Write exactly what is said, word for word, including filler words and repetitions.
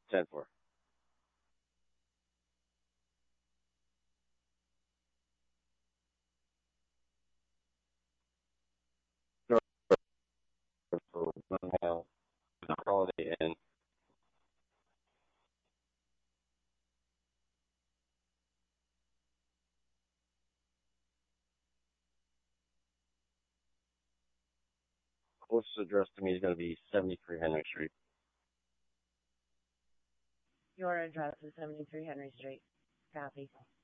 ten four. For one mile, Holiday Inn. Closest address to me is going to be seventy-three Henry Street. Your address is seventy-three Henry Street. Copy.